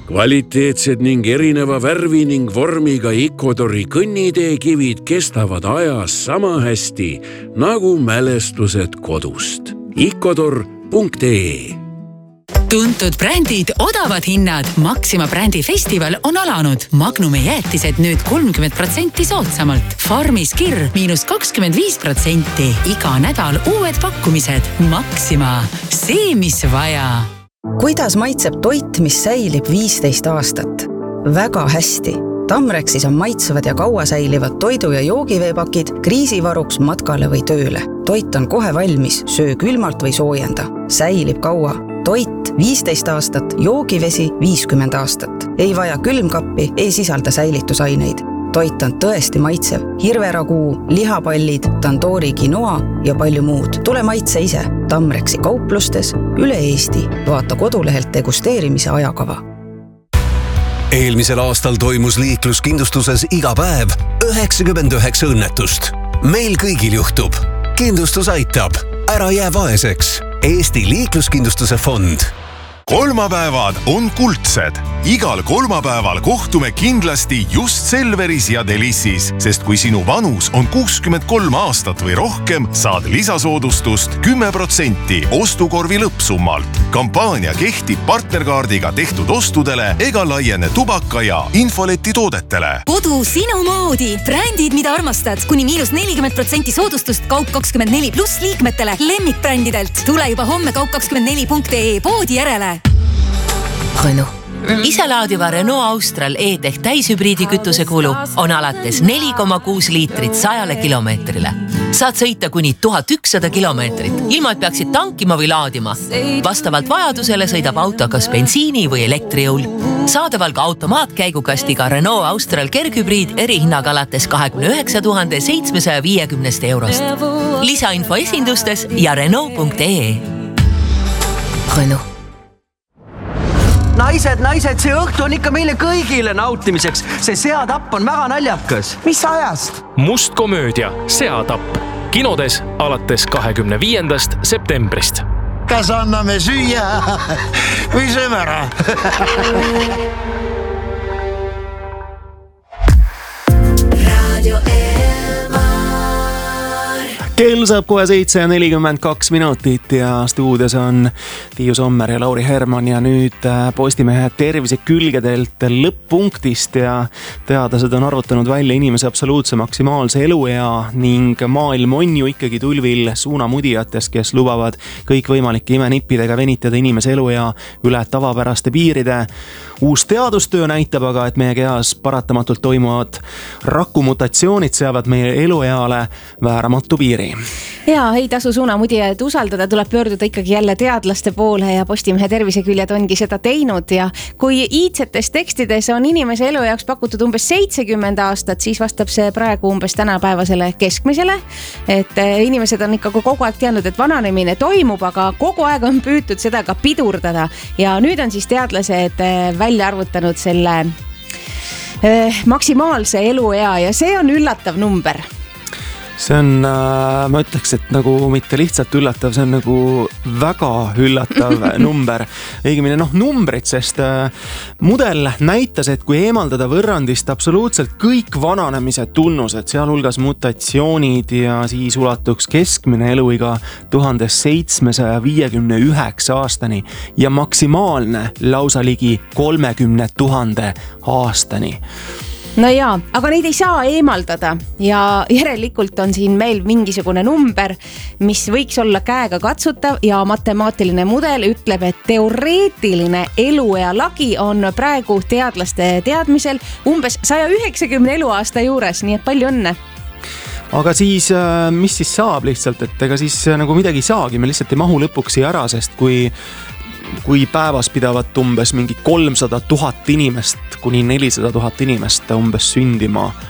Kvaliteetsed ning erineva värvi ning vormiga Ecuadori kõnniteekivid kestavad ajas sama hästi nagu mälestused kodust. Ecuador.ee Tuntud brändid, odavad hinnad. Maxima brändi festival on alanud. Magnumi jäätised nüüd 30% soodsamalt. Farmis kirr -25%. Iga nädal uued pakkumised. Maxima. See, mis vaja. Kuidas maitseb toit, mis säilib 15 aastat? Väga hästi. Tamrexis on maitsevad ja kaua säilivad toidu- ja joogiveepakid kriisivaruks matkale või tööle. Toit on kohe valmis, söö külmalt või soojenda. Säilib kaua. Toit 15 aastat, joogivesi 50 aastat. Ei vaja külmkappi, ei sisalda säilitusaineid. Toit on tõesti maitsev. Hirveraguu, lihapallid, tandoori quinoa ja palju muud. Tule maitse ise. Tamrexi kauplustes üle Eesti. Vaata kodulehelt degusteerimise ajakava. Eelmisel aastal toimus liikluskindlustuses iga päev 99 õnnetust. Meil kõigil juhtub. Kindlustus aitab. Ära jää vaeseks. Eesti liikluskindlustuse fond. Kolmapäevad on kuldsed. Igal kolmapäeval kohtume kindlasti just Selveris ja Delissis, sest kui sinu vanus on 63 aastat või rohkem, saad lisasoodustust 10% ostukorvi lõppsummalt. Kampaania kehtib partnerkaardiga tehtud ostudele ega laiene tubaka ja infoleti toodetele. Kodu sinu moodi. Brändid, mida armastad. Kuni -40% soodustust Kaup24+ liikmetele lemmikbrändidelt. Tule juba homme Kaup24.ee poodi järele. Renault. Iselaadiva Renault Austral E-Tech täishübriidi kütusekulu on alates 4,6 liitrit 100 kilomeetrile. Saad sõita kuni 1100 kilomeetrit, ilma et peaksid tankima või laadima. Vastavalt vajadusele sõidab auto kas bensiini või elektrijõul. Saadaval ka automaatkäigukastiga Renault Austral kerghübriid erihinnaga alates 29 750 eurost. Lisainfo esindustes ja Renault.ee. Renault. Naised, see õhtu on ikka meile kõigile nautimiseks. See seatapp on väga naljakas. Mis ajast? Must komöödia Seatapp. Kinodes alates 25. septembrist. Kas anname süüa või sööme ära? Kell saab kohe 7:42 ja stuudios on Tiiu Sommer ja Lauri Herman ja nüüd Postimehe tervisekülgedelt lõpp-punktist ja teadlased on arvutanud välja inimese absoluutse maksimaalse eluea ning maailm on ju ikkagi tulvil suunamudijatest, kes lubavad kõikvõimalike imenippidega venitada inimese eluea üle tavapäraste piiride. Uus teadustöö näitab aga, et meie kehas paratamatult toimuvad rakumutatsioonid seavad meie elueale vääramatu piiri. Ja ei tasu suunamudijaid usaldada, tuleb pöörduda ikkagi jälle teadlaste poole ja Postimehe terviseküljed ongi seda teinud ja kui iidsetes tekstides on inimese elu jaoks pakutud umbes 70 aastat, siis vastab see praegu umbes tänapäevasele keskmisele, et inimesed on ikka kogu aeg teadnud, et vananemine toimub, aga kogu aeg on püütud seda ka pidurdada ja nüüd on siis teadlased välja arvutanud selle maksimaalse eluea ja see on üllatav number. See on, ma ütleks, et nagu mitte lihtsalt üllatav, see on nagu väga üllatav number. Õigemini numbrid, sest mudel näitas, et kui eemaldada võrrandist absoluutselt kõik vananemise tunnused, sealhulgas mutatsioonid ja siis ulatuks keskmine eluiga 1759 aastani ja maksimaalne lausa ligi 30 000 aastani. No jaa, aga neid ei saa eemaldada ja järelikult on siin meil mingisugune number, mis võiks olla käega katsutav ja matemaatiline mudel ütleb, et teoreetiline eluea lagi on praegu teadlaste teadmisel umbes 190 eluaasta juures, nii et palju õnne. Aga siis, mis siis saab lihtsalt, et ega siis nagu midagi saagi, me lihtsalt ei mahu lõpuks ära, sest kui päevas pidavat umbes mingi 300 000 inimest kuni 400 000 inimest umbes sündima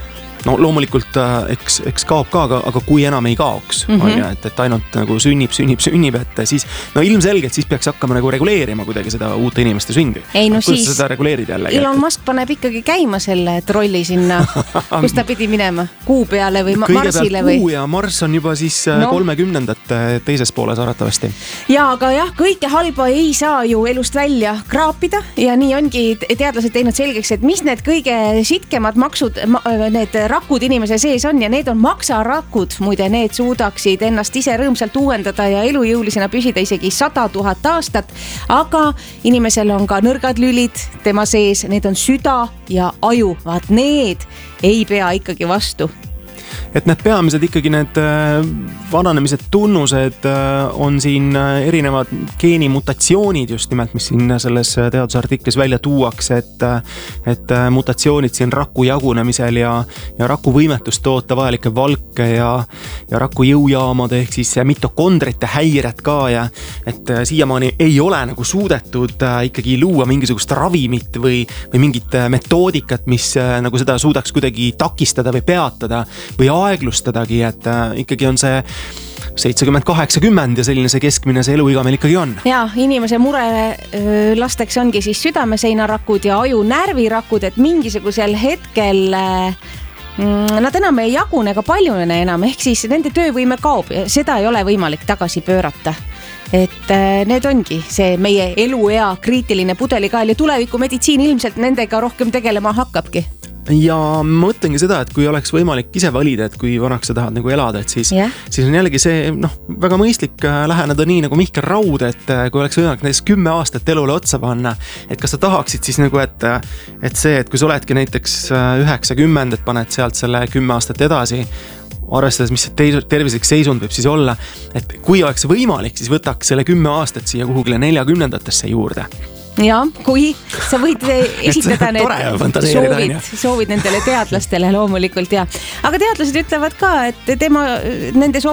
no loomulikult eks kaob ka, aga kui enam ei kaoks, on ju, et ainult nagu sünnib, et siis no ilmselgelt siis peaks hakkama nagu reguleerima kuidagi seda uute inimeste sündi. Ei, no kuidas siis seda reguleerid jällegi? Elon Musk paneb ikkagi käima selle trolli sinna, kus ta pidi minema Kuu peale või Marsile või? Kuu ja Mars on juba siis 30. teises pooles arvatavasti. Ja, aga jah, kõike halba ei saa ju elust välja kraapida ja nii ongi teadlased teinud selgeks, et mis need kõige sitkemad maksud, need rakud inimese sees on ja need on maksarakud, muide need suudaksid ennast ise rõõmsalt uuendada ja elujõulisena püsida isegi 100 000 aastat, aga inimesel on ka nõrgad lülid tema sees, need on süda ja aju, vaat need ei pea ikkagi vastu. Et need peamised ikkagi need vananemised tunnused on siin erinevad geenimutatsioonid just nimelt, mis siin selles teadusartiklis välja tuuakse, et mutatsioonid siin raku jagunemisel ja raku võimetust toota vajalikke valke ja raku jõujaamade ehk siis mitokondrite häired ka ja et siiamaani ei ole nagu suudetud ikkagi luua mingisugust ravimit või mingit metoodikat, mis nagu seda suudaks kuidagi takistada või peatada või aeglustadagi, et ikkagi on see 70-80 ja selline see keskmine see eluiga meil ikkagi on. Ja, inimese mure lasteks ongi siis südameseinarakud ja aju närvirakud, et mingisugusel hetkel nad enam ei jagune ega paljune enam, ehk siis nende töövõime kaob ja seda ei ole võimalik tagasi pöörata. Et need ongi see meie eluea kriitiline pudelikael ja tuleviku meditsiin ilmselt nendega rohkem tegelema hakkabki. Ja ma mõtlengi seda, et kui oleks võimalik ise valida, et kui vanaks sa tahad nagu elada, et siis on jällegi see väga mõistlik läheneda nii nagu Mihkel Raud, et kui oleks võimalik näiteks 10 aastat elule otsa panna, et kas sa tahaksid siis nagu, et see, et kui sa oledki näiteks 90, et paned sealt selle 10 aastat edasi, arvestades, mis tervislik seisund võib siis olla, et kui oleks võimalik, siis võtaks selle 10 aastat siia kuhugile 40-ndatesse juurde. Ja, kui sa võid esitada need soovid nendele teadlastele loomulikult ja. Aga teadlased ütlevad ka, et nende